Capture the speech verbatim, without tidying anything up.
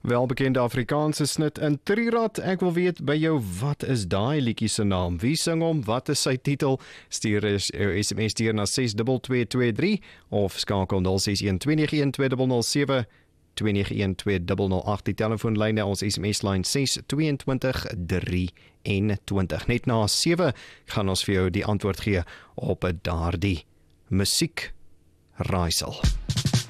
Welbekende Afrikaanse snit in Trirat. Ek wil weet by jou, wat is daai liedjie se naam? Wie sing hom? Wat is sy titel? Stuur jou S M S stuur na ses twee twee twee drie of skakel nul ses een twee nege een twee nul nul sewe twee nege een twee nul nul agt. Die telefoonlyne ons S M S-lyn ses twee twee drie een twee. Net na sewe gaan ons vir jou die antwoord gee op daardie musiek raaisel.